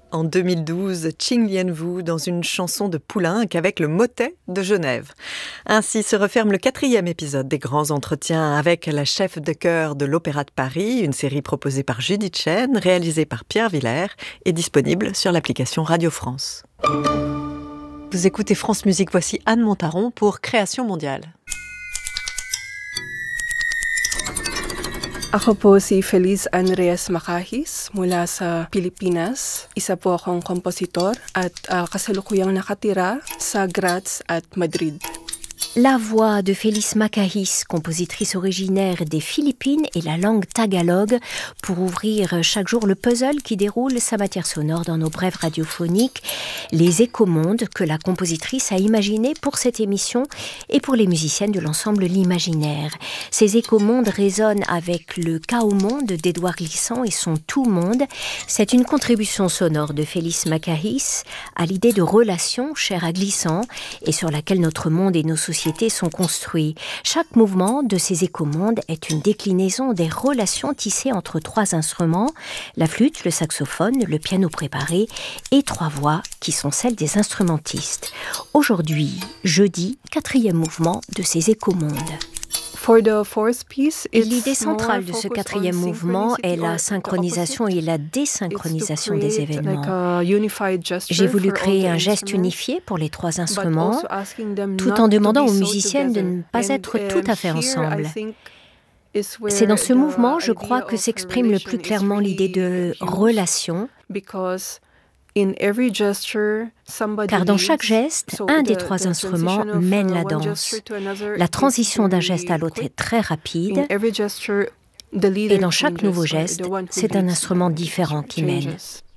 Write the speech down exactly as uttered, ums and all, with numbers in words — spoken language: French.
en deux mille douze Qing Lianwu dans une chanson de Poulenc avec le motet de Genève. Ainsi se referme le quatrième épisode des grands entretiens avec la chef de chœur de l'Opéra de Paris, une série proposée par Judith Chen, réalisée par Pierre Villers et disponible sur l'application Radio France. Vous écoutez France Musique, voici Anne Montaron pour Création mondiale. Ako po si Feliz Andreas Macahis mula sa Pilipinas. Isa po akong kompositor at uh, kasalukuyang nakatira sa Graz at Madrid. La voix de Feliz Macahis, compositrice originaire des Philippines et la langue tagalog, pour ouvrir chaque jour le puzzle qui déroule sa matière sonore dans nos brèves radiophoniques, les écomondes que la compositrice a imaginées pour cette émission et pour les musiciennes de l'ensemble L'Imaginaire. Ces écomondes résonnent avec le Chaos Monde d'Édouard Glissant et son Tout Monde. C'est une contribution sonore de Feliz Macahis à l'idée de relation chère à Glissant et sur laquelle notre monde et nos sociétés sont construits. Chaque mouvement de ces écomondes est une déclinaison des relations tissées entre trois instruments, la flûte, le saxophone, le piano préparé et trois voix qui sont celles des instrumentistes. Aujourd'hui, jeudi, quatrième mouvement de ces écomondes. L'idée centrale de ce quatrième mouvement est la synchronisation et la désynchronisation des événements. J'ai voulu créer un geste unifié pour les trois instruments, tout en demandant aux musiciennes de ne pas être tout à fait ensemble. C'est dans ce mouvement, je crois, que s'exprime le plus clairement l'idée de relation, car dans chaque geste, un des trois instruments mène la danse. La transition d'un geste à l'autre est très rapide, et dans chaque nouveau geste, c'est un instrument différent qui mène.